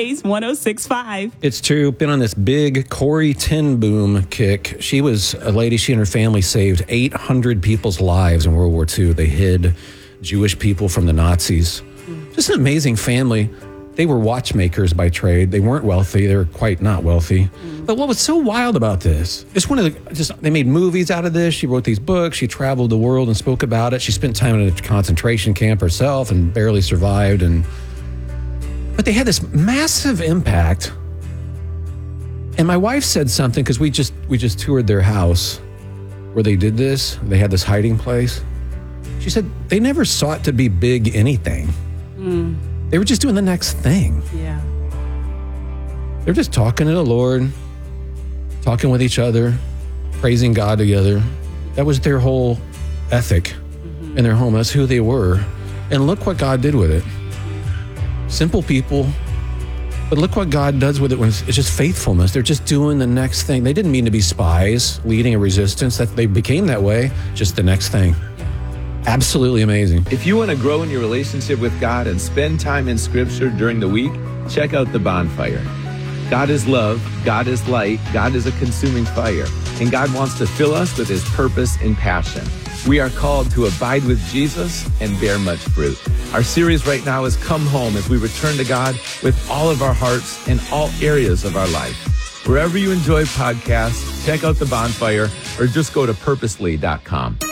Blaze 106.5. It's true. Been on this big Corrie ten Boom kick. She was a lady, she and her family saved 800 people's lives in World War II. They hid Jewish people from the Nazis. Just an amazing family. They were watchmakers by trade. They weren't wealthy. They were quite not wealthy. But what was so wild about this is they made movies out of this. She wrote these books. She traveled the world and spoke about it. She spent time in a concentration camp herself and barely survived. But they had this massive impact. And my wife said something, because we just toured their house where they did this. They had this hiding place. She said they never sought to be big anything. They were just doing the next thing. Yeah. They're just talking to the Lord, talking with each other, praising God together. That was their whole ethic in their home. That's who they were. And look what God did with it. Simple people, but look what God does with it when it's just faithfulness. They're just doing the next thing. They didn't mean to be spies, leading a resistance. That they became that way, just the next thing. Absolutely amazing. If you want to grow in your relationship with God and spend time in Scripture during the week, check out The Bonfire. God is love, God is light, God is a consuming fire, and God wants to fill us with His purpose and passion. We are called to abide with Jesus and bear much fruit. Our series right now is Come Home, as we return to God with all of our hearts in all areas of our life. Wherever you enjoy podcasts, check out The Bonfire or just go to purposely.com.